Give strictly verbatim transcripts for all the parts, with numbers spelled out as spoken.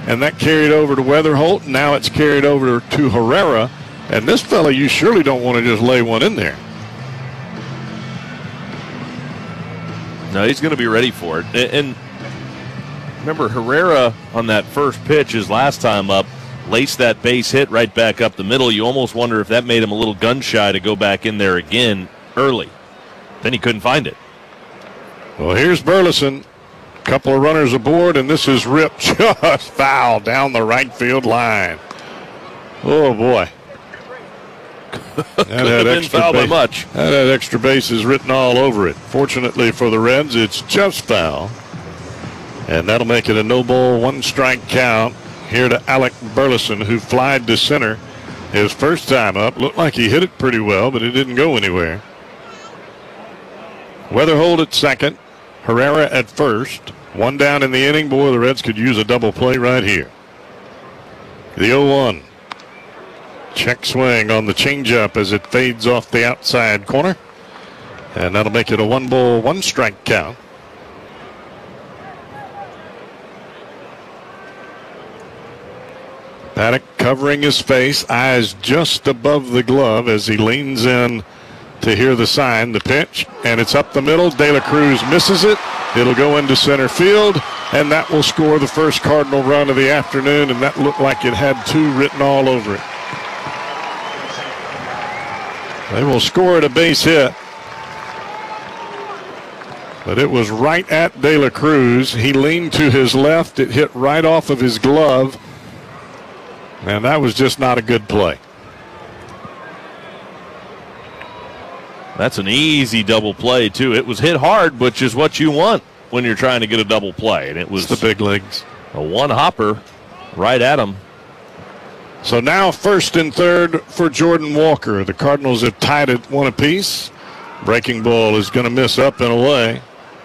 and that carried over to Weatherholt, and now it's carried over to Herrera. And this fella, you surely don't want to just lay one in there. No, he's going to be ready for it. And remember, Herrera on that first pitch his last time up, laced that base hit right back up the middle. You almost wonder if that made him a little gun shy to go back in there again early. Then he couldn't find it. Well, here's Burleson. Couple of runners aboard, and this is ripped just foul down the right field line. Oh, boy. That had been foul by much. That had extra bases written all over it. Fortunately for the Reds, it's just foul. And that'll make it a no ball, one strike count here to Alec Burleson, who flied to center his first time up. Looked like he hit it pretty well, but it didn't go anywhere. Weatherholt at second, Herrera at first. One down in the inning. Boy, the Reds could use a double play right here. The oh one. Check swing on the changeup as it fades off the outside corner. And that'll make it a one ball, one strike count. Paddock covering his face, eyes just above the glove as he leans in to hear the sign, the pitch, and it's up the middle. De La Cruz misses it. It'll go into center field, and that will score the first Cardinal run of the afternoon, and that looked like it had two written all over it. They will score at a base hit. But it was right at De La Cruz. He leaned to his left. It hit right off of his glove. And that was just not a good play. That's an easy double play, too. It was hit hard, which is what you want when you're trying to get a double play. And it was it's the big leagues. A one-hopper right at him. So now first and third for Jordan Walker. The Cardinals have tied it one apiece. Breaking ball is going to miss up and away.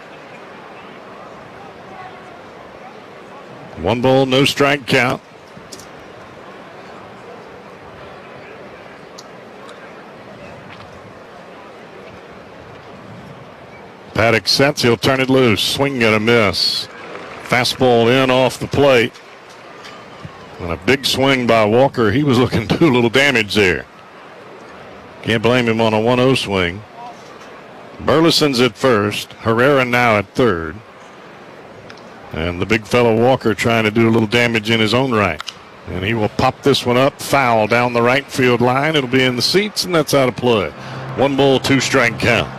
One ball, no strike count. Paddock sets, he'll turn it loose. Swing and a miss. Fastball in off the plate. And a big swing by Walker. He was looking to do a little damage there. Can't blame him on a one oh swing. Burleson's at first. Herrera now at third. And the big fellow Walker trying to do a little damage in his own right. And he will pop this one up. Foul down the right field line. It'll be in the seats, and that's out of play. One ball, two strike count.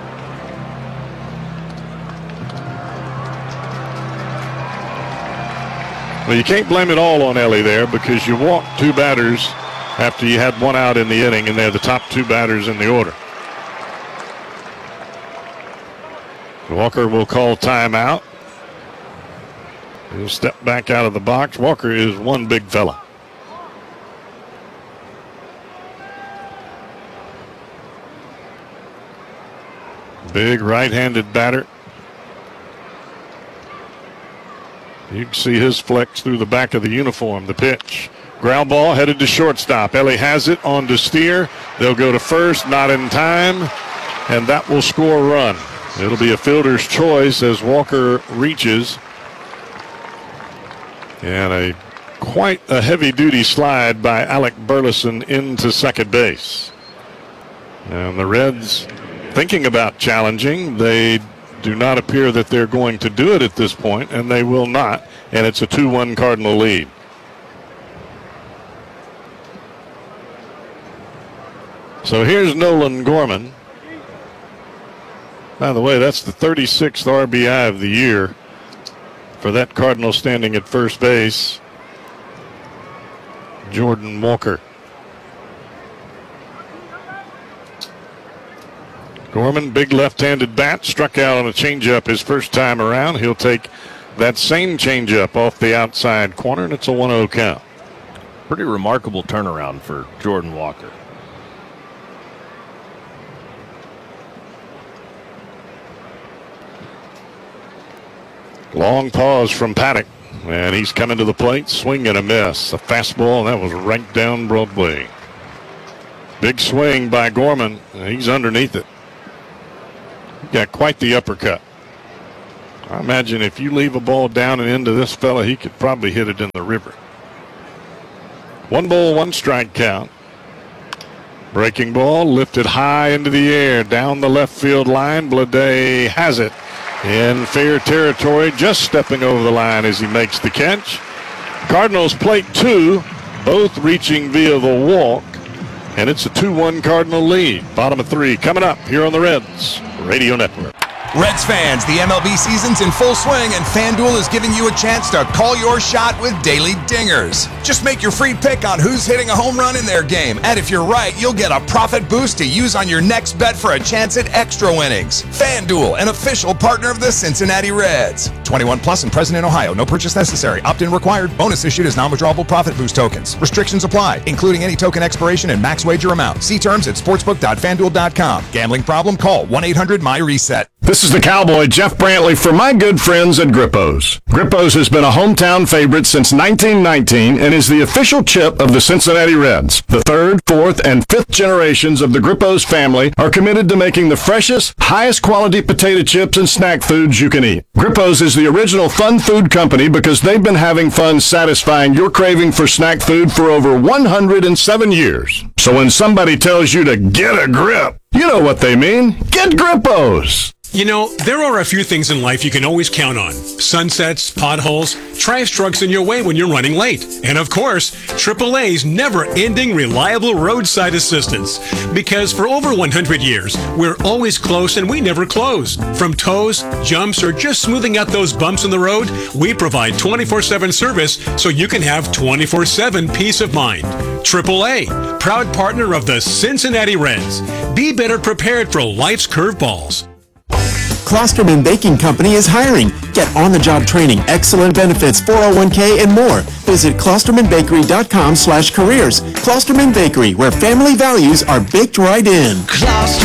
Well, you can't blame it all on Ellie there because you walked two batters after you had one out in the inning, and they're the top two batters in the order. Walker will call timeout. He'll step back out of the box. Walker is one big fella. Big right-handed batter. You can see his flex through the back of the uniform. The pitch. Ground ball headed to shortstop. Ellie has it on to Steer. They'll go to first, not in time, and that will score a run. It'll be a fielder's choice as Walker reaches. And a quite a heavy-duty slide by Alec Burleson into second base. And the Reds thinking about challenging. They do not appear that they're going to do it at this point, and they will not. And it's a two one Cardinal lead. So here's Nolan Gorman. By the way, that's the thirty-sixth R B I of the year for that Cardinal standing at first base, Jordan Walker. Gorman, big left-handed bat, struck out on a changeup his first time around. He'll take that same changeup off the outside corner, and it's a one oh count. Pretty remarkable turnaround for Jordan Walker. Long pause from Paddock, and he's coming to the plate. Swing and a miss. A fastball, and that was right down Broadway. Big swing by Gorman, and he's underneath it. Got quite the uppercut. I imagine if you leave a ball down and into this fella, he could probably hit it in the river. One ball, one strike count. Breaking ball lifted high into the air down the left field line. Bleday has it in fair territory, just stepping over the line as he makes the catch. Cardinals plate two, both reaching via the walk, and it's a two one Cardinal lead. Bottom of three coming up here on the Reds Radio Network. Reds fans, the M L B season's in full swing, and FanDuel is giving you a chance to call your shot with daily dingers. Just make your free pick on who's hitting a home run in their game, and if you're right, you'll get a profit boost to use on your next bet for a chance at extra winnings. FanDuel, an official partner of the Cincinnati Reds. twenty-one plus and present in Ohio. No purchase necessary. Opt-in required. Bonus issued as non-withdrawable profit boost tokens. Restrictions apply, including any token expiration and max wager amount. See terms at sportsbook dot fanduel dot com. Gambling problem? Call one eight hundred my reset. This is the Cowboy, Jeff Brantley, for my good friends at Grippos. Grippos has been a hometown favorite since nineteen nineteen and is the official chip of the Cincinnati Reds. The third, fourth, and fifth generations of the Grippos family are committed to making the freshest, highest quality potato chips and snack foods you can eat. Grippos is the original fun food company because they've been having fun satisfying your craving for snack food for over one hundred seven years. So when somebody tells you to get a grip, you know what they mean. Get Grippos! You know, there are a few things in life you can always count on. Sunsets, potholes, trash trucks in your way when you're running late. And of course, triple A's never-ending reliable roadside assistance. Because for over one hundred years, we're always close and we never close. From tows, jumps, or just smoothing out those bumps in the road, we provide twenty-four seven service so you can have twenty-four seven peace of mind. triple A, proud partner of the Cincinnati Reds. Be better prepared for life's curveballs. Klosterman Baking Company is hiring. Get on-the-job training, excellent benefits, four oh one k, and more. Visit klosterman bakery dot com slash careers. Klosterman Bakery, where family values are baked right in.